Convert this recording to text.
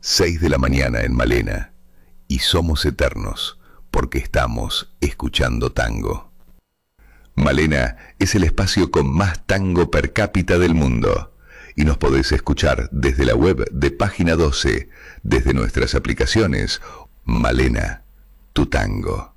6 de la mañana en Malena, y somos eternos porque estamos escuchando tango. Malena es el espacio con más tango per cápita del mundo, y nos podés escuchar desde la web de Página 12, desde nuestras aplicaciones. Malena, tu tango.